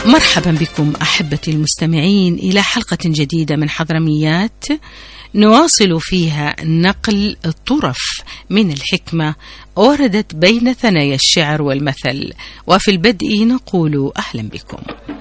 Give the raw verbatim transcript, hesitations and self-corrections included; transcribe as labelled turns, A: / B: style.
A: مرحبا بكم أحبتي المستمعين إلى حلقة جديدة من حضرميات نواصل فيها نقل طرف من الحكمة وردت بين ثنايا الشعر والمثل، وفي البدء نقول أهلا بكم.